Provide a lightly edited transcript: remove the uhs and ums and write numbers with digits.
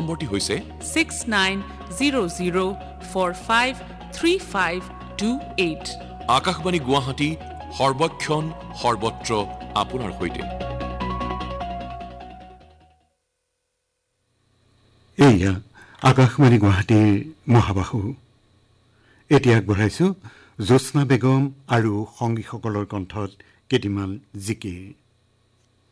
নম্বৰটি হৈছে 6900453528 আকাশবাণী গুৱাহাটী সৰ্বক্ষণ সৰ্বত্ৰ আপোনাৰ সৈতে। এয়া আকাশবাণী গুৱাহাটীৰ মহাবাহু। এতিয়া আগবঢ়াইছো জ্যোৎস্না বেগম আৰু সংগীসকলৰ কণ্ঠত কেইটিমান জিকিৰ।